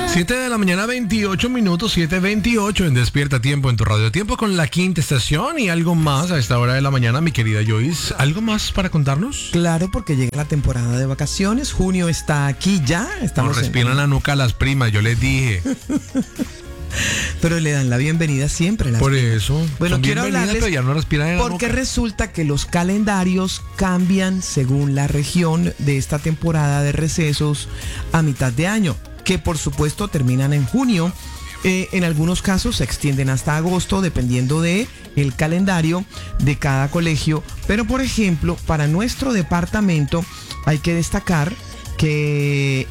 7 de la mañana, 28 minutos, 7:28 en Despierta Tiempo en tu Radio Tiempo con la quinta estación y algo más a esta hora de la mañana, mi querida Joyce. ¿Algo más para contarnos? Claro, porque llega la temporada de vacaciones. Junio está aquí ya. Nos respiran la nuca a las primas, yo les dije. Pero le dan la bienvenida siempre. Por eso. Bueno, quiero hablarles pero ya no respiran en la porque nuca. resulta que los calendarios cambian según la región de esta temporada de recesos a mitad de año, que por supuesto terminan en junio. En algunos casos se extienden hasta agosto, dependiendo de el calendario de cada colegio. Pero por ejemplo, para nuestro departamento hay que destacar que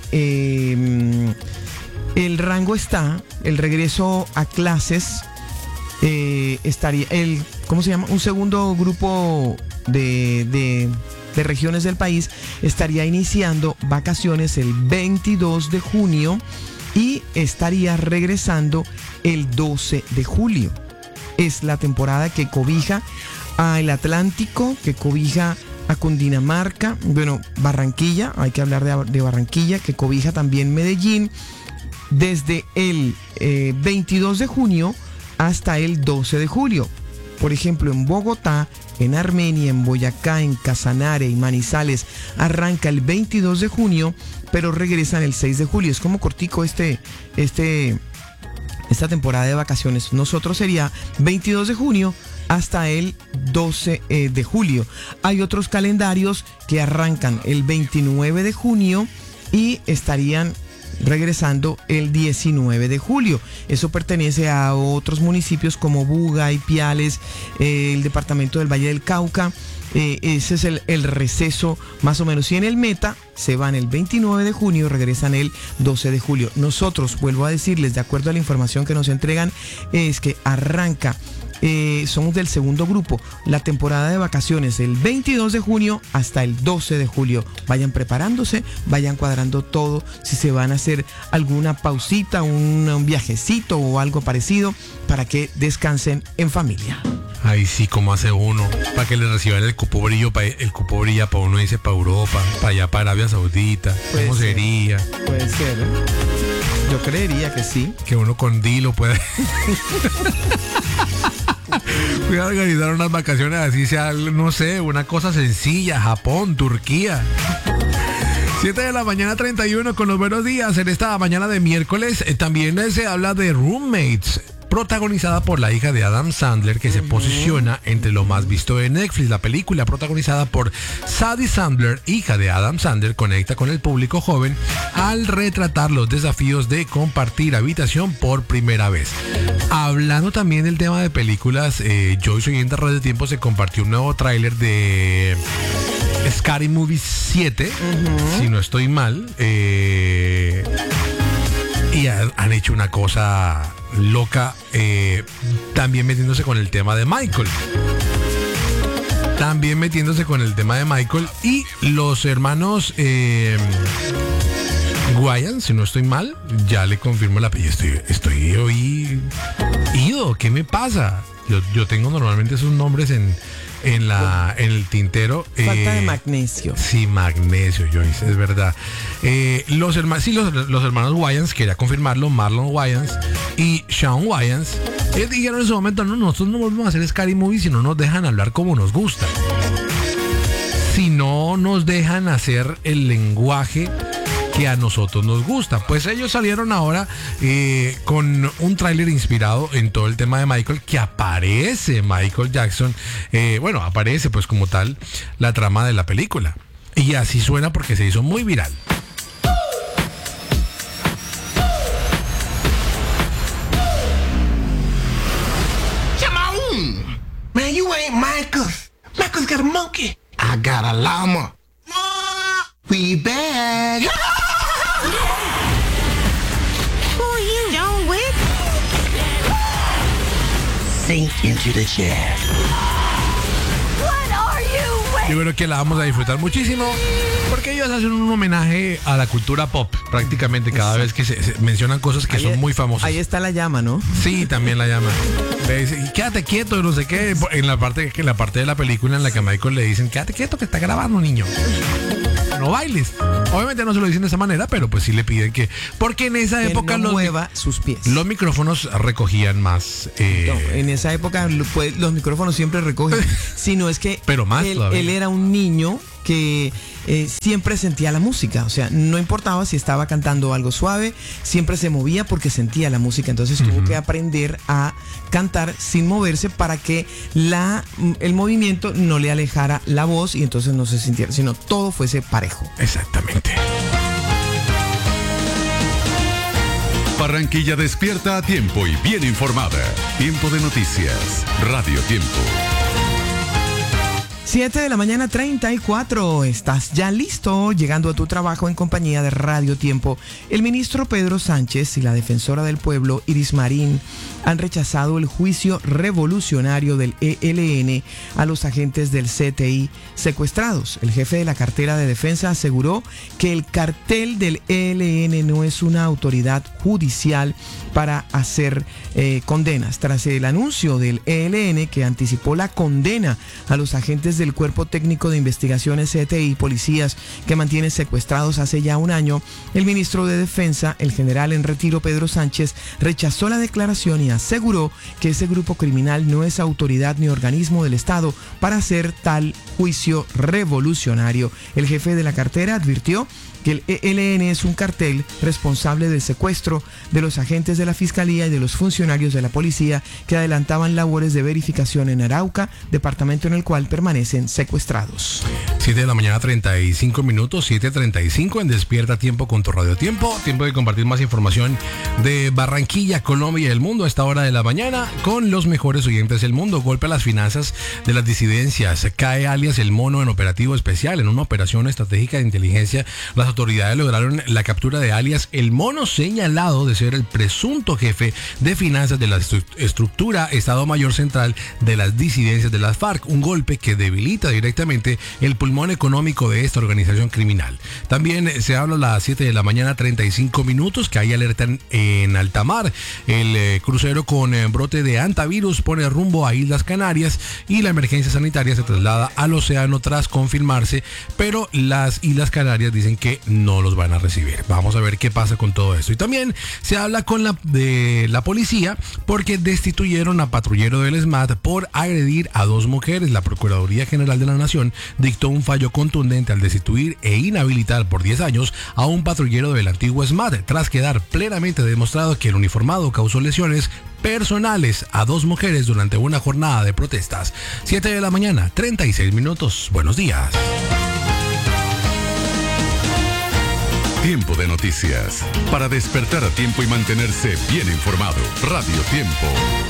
el rango está, el regreso a clases estaría, ¿cómo se llama? Un segundo grupo de regiones del país estaría iniciando vacaciones el 22 de junio y estaría regresando el 12 de julio. Es la temporada que cobija al Atlántico, que cobija a Cundinamarca, bueno, Barranquilla, hay que hablar de Barranquilla, que cobija también Medellín, desde el 22 de junio hasta el 12 de julio. Por ejemplo, en Bogotá, en Armenia, en Boyacá, en Casanare y Manizales arranca el 22 de junio, pero regresan el 6 de julio. Es como cortico esta temporada de vacaciones. Nosotros sería 22 de junio hasta el 12 de julio. Hay otros calendarios que arrancan el 29 de junio y estarían regresando el 19 de julio. Eso pertenece a otros municipios como Buga, Ipiales, el departamento del Valle del Cauca. Ese es el receso más o menos. Y en el Meta se van el 29 de junio y regresan el 12 de julio. Nosotros, vuelvo a decirles, de acuerdo a la información que nos entregan, es que arranca, somos del segundo grupo, la temporada de vacaciones el 22 de junio hasta el 12 de julio. Vayan preparándose, vayan cuadrando todo, si se van a hacer alguna pausita, un viajecito o algo parecido, para que descansen en familia. Ay, sí, como hace uno, para que le reciban el cupo brilla para uno, dice para Europa, para allá, para Arabia Saudita. ¿Cómo sería? Puede ser, ¿eh? Yo creería que sí. Que uno con Dilo pueda voy a organizar unas vacaciones así, sea, no sé, una cosa sencilla, Japón, Turquía. 7 de la mañana 31 con los buenos días. En esta mañana de miércoles también se habla de Roommates, protagonizada por la hija de Adam Sandler, que se posiciona entre lo más visto de Netflix. La película, protagonizada por Sadie Sandler, hija de Adam Sandler, conecta con el público joven al retratar los desafíos de compartir habitación por primera vez. Hablando también del tema de películas, Joyce, hoy en Radio Tiempo se compartió un nuevo tráiler de Scary Movie 7, si no estoy mal, y han hecho una cosa loca, también metiéndose con el tema de Michael. Y los hermanos Wayans, si no estoy mal, ya le confirmo la apellido. Estoy hoy ido. ¿Qué me pasa? Yo tengo normalmente esos nombres en el tintero. Falta de magnesio. Sí, magnesio, Joyce, es verdad. Los hermanos Wayans, quería confirmarlo, Marlon Wayans y Sean Wayans, dijeron en su momento, no, nosotros no vamos a hacer Scary Movie si no nos dejan hablar como nos gusta. Si no nos dejan hacer el lenguaje que a nosotros nos gusta. Pues ellos salieron ahora con un tráiler inspirado en todo el tema de Michael, que aparece Michael Jackson. Aparece pues como tal la trama de la película. Y así suena porque se hizo muy viral. Come on! Man, you ain't Michael. Michael's got a monkey. I got a llama. We back. Who are you, John Wick? Sink into the chair. What are you, Yo creo que la vamos a disfrutar muchísimo porque ellos hacen un homenaje a la cultura pop prácticamente cada vez que se mencionan cosas que son muy famosas. Ahí está la llama, ¿no? Sí, también la llama. Le dice, quédate quieto, no sé qué, en la parte de la película en la que a Michael le dicen, quédate quieto que está grabando, niño. no bailes. Obviamente no se lo dicen de esa manera, pero pues sí le piden que... Porque en esa Que época no mueva sus pies. los micrófonos recogían más... No, en esa época pues, los micrófonos siempre recogen, sino es que Pero más todavía. él era un niño que siempre sentía la música, o sea, no importaba si estaba cantando algo suave, siempre se movía porque sentía la música, entonces tuvo que aprender a cantar sin moverse para que el movimiento no le alejara la voz y entonces no se sintiera, sino todo fuese parejo. Exactamente. Barranquilla despierta a tiempo y bien informada. Tiempo de noticias. Radio Tiempo. 7 de la mañana 34, estás ya listo, llegando a tu trabajo en compañía de Radio Tiempo. El ministro Pedro Sánchez y la defensora del pueblo Iris Marín han rechazado el juicio revolucionario del ELN a los agentes del CTI secuestrados. El jefe de la cartera de defensa aseguró que el cartel del ELN no es una autoridad judicial para hacer condenas. Tras el anuncio del ELN que anticipó la condena a los agentes del Cuerpo Técnico de Investigaciones CTI, policías que mantienen secuestrados hace ya un año, el ministro de Defensa, el general en retiro Pedro Sánchez, rechazó la declaración y aseguró que ese grupo criminal no es autoridad ni organismo del Estado para hacer tal juicio revolucionario. El jefe de la cartera advirtió que el ELN es un cartel responsable del secuestro de los agentes de la Fiscalía y de los funcionarios de la policía que adelantaban labores de verificación en Arauca, departamento en el cual permanecen secuestrados. 7 de la mañana 35 minutos, 7:35 en Despierta Tiempo con tu Radio Tiempo. Tiempo de compartir más información de Barranquilla, Colombia y el mundo a esta hora de la mañana con los mejores oyentes del mundo. Golpe a las finanzas de las disidencias. Cae alias El Mono en operativo especial. En una operación estratégica de inteligencia, las autoridades lograron la captura de alias El Mono, señalado de ser el presunto jefe de finanzas de la estructura Estado Mayor Central de las disidencias de las FARC, un golpe que debilita directamente el pulmón económico de esta organización criminal. También se habla a las 7 de la mañana 35 minutos que hay alerta en alta mar. El crucero con brote de antivirus pone rumbo a Islas Canarias y la emergencia sanitaria se traslada al océano tras confirmarse, pero las Islas Canarias dicen que no los van a recibir. Vamos a ver qué pasa con todo esto. Y también se habla de la policía porque destituyeron a patrullero del SMAT por agredir a 2 mujeres. La Procuraduría General de la Nación dictó un fallo contundente al destituir e inhabilitar por 10 años a un patrullero del antiguo SMAT, tras quedar plenamente demostrado que el uniformado causó lesiones personales a 2 mujeres durante una jornada de protestas. 7 de la mañana, 36 minutos. Buenos días. Tiempo de noticias. Para despertar a tiempo y mantenerse bien informado. Radio Tiempo.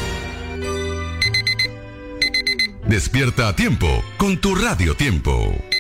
Despierta a tiempo con tu Radio Tiempo.